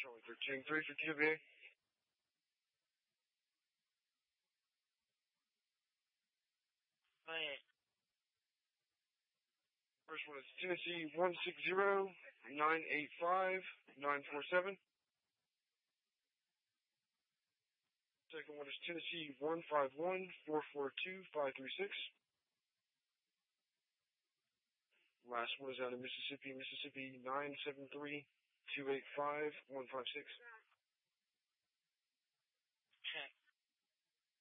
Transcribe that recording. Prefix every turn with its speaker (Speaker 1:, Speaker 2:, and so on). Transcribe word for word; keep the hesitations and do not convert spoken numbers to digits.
Speaker 1: Charlie thirteen three for Q B.
Speaker 2: Alright.
Speaker 1: First one is Tennessee one six zero nine eight five nine four seven. Second one is Tennessee one five one four four two five three six. Last one is out of Mississippi, Mississippi nine seven three two eight five one five six.